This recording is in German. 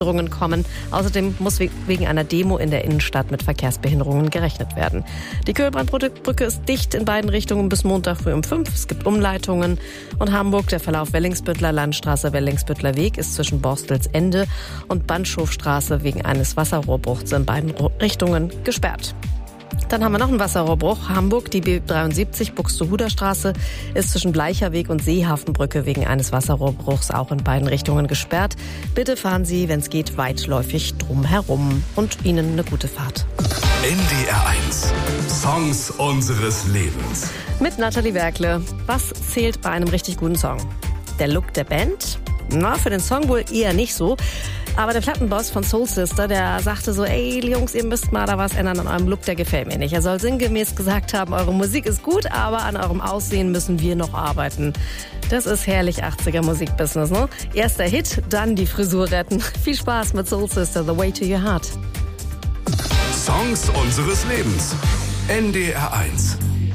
kommen. Außerdem muss wegen einer Demo in der Innenstadt mit Verkehrsbehinderungen gerechnet werden. Die Köhlbrandbrücke ist dicht in beiden Richtungen bis Montag früh um 5. Es gibt Umleitungen. Und Hamburg, der Verlauf Wellingsbüttler Landstraße, Wellingsbüttler Weg ist zwischen Borstelsende und Bandschofstraße wegen eines Wasserrohrbruchs in beiden Richtungen gesperrt. Dann haben wir noch einen Wasserrohrbruch. Hamburg, die B73 Buxtehuder Straße ist zwischen Bleicherweg und Seehafenbrücke wegen eines Wasserrohrbruchs auch in beiden Richtungen gesperrt. Bitte fahren Sie, wenn es geht, weitläufig drumherum und Ihnen eine gute Fahrt. NDR 1. Songs unseres Lebens. Mit Nathalie Werkle. Was zählt bei einem richtig guten Song? Der Look der Band? Na, für den Song wohl eher nicht so. Aber der Plattenboss von Soul Sister, der sagte so, ey Jungs, ihr müsst mal da was ändern an eurem Look, der gefällt mir nicht. Er soll sinngemäß gesagt haben, eure Musik ist gut, aber an eurem Aussehen müssen wir noch arbeiten. Das ist herrlich 80er Musikbusiness, ne? Erster Hit, dann die Frisur retten. Viel Spaß mit Soul Sister, The Way to Your Heart. Songs unseres Lebens. NDR 1.